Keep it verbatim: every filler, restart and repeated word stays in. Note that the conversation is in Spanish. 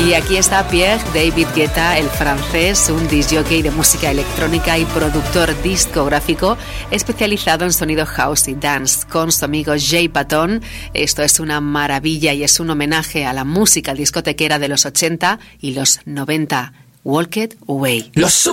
Y aquí está Pierre David Guetta, el francés, un disc jockey de música electrónica y productor discográfico especializado en sonido house y dance, con su amigo Jay Patton. Esto es una maravilla y es un homenaje a la música discotequera de los ochenta y los noventa. Walk It Away. Los